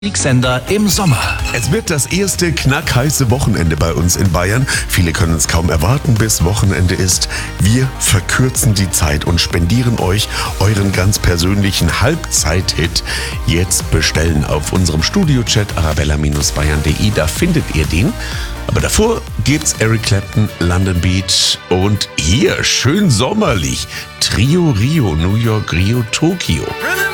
Musiksender im Sommer. Es wird das erste knackheiße Wochenende bei uns in Bayern. Viele können es kaum erwarten, bis Wochenende ist. Wir verkürzen die Zeit und spendieren euch euren ganz persönlichen Halbzeit-Hit. Jetzt bestellen auf unserem Studio-Chat arabella-bayern.de, da findet ihr den. Aber davor gibt's Eric Clapton, London Beat und hier schön sommerlich Trio Rio, New York, Rio, Tokio.